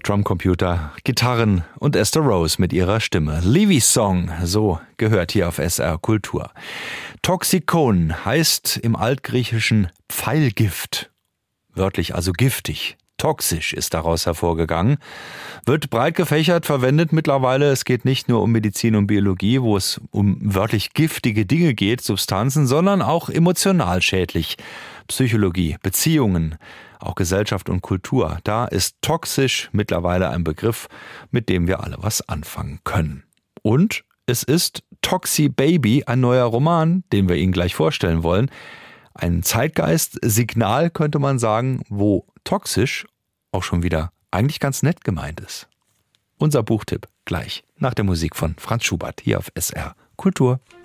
Drumcomputer, Gitarren und Esther Rose mit ihrer Stimme. Levy's Song, so gehört hier auf SR Kultur. Toxikon heißt im Altgriechischen Pfeilgift. Wörtlich also giftig. Toxisch ist daraus hervorgegangen. Wird breit gefächert verwendet mittlerweile. Es geht nicht nur um Medizin und Biologie, wo es um wörtlich giftige Dinge geht, Substanzen, sondern auch emotional schädlich. Psychologie, Beziehungen, auch Gesellschaft und Kultur. Da ist toxisch mittlerweile ein Begriff, mit dem wir alle was anfangen können. Und es ist Toxi Baby, ein neuer Roman, den wir Ihnen gleich vorstellen wollen. Ein Zeitgeist-Signal könnte man sagen, wo toxisch auch schon wieder eigentlich ganz nett gemeint ist. Unser Buchtipp gleich nach der Musik von Franz Schubert hier auf SR Kultur.